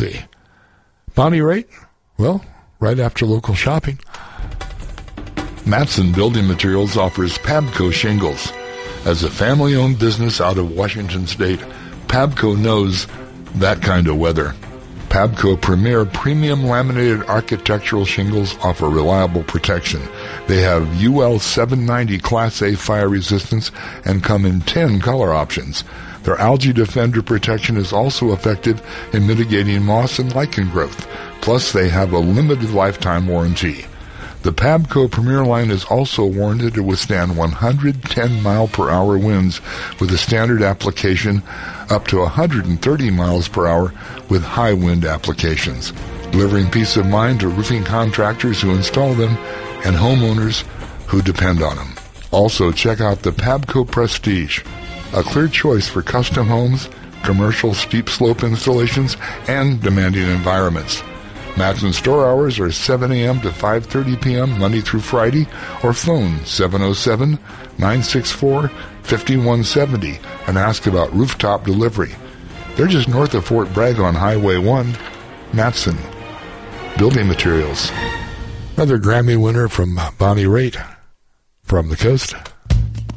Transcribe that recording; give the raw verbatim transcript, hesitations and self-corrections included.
specialty. Bonnie Raitt? Well, right after local shopping. Matson Building Materials offers Pabco shingles. As a family-owned business out of Washington State, Pabco knows that kind of weather. Pabco Premier Premium Laminated Architectural Shingles offer reliable protection. They have U L seven ninety Class A fire resistance and come in ten color options. Their Algae Defender protection is also effective in mitigating moss and lichen growth. Plus, they have a limited lifetime warranty. The Pabco Premier line is also warranted to withstand one hundred ten mile per hour winds with a standard application up to one hundred thirty miles per hour with high wind applications, delivering peace of mind to roofing contractors who install them and homeowners who depend on them. Also, check out the Pabco Prestige, a clear choice for custom homes, commercial steep slope installations, and demanding environments. Matson store hours are seven a.m. to five thirty p.m. Monday through Friday, or phone seven oh seven, nine six four, five one seven oh and ask about rooftop delivery. They're just north of Fort Bragg on Highway one. Matson Building Materials. Another Grammy winner from Bonnie Raitt from the coast.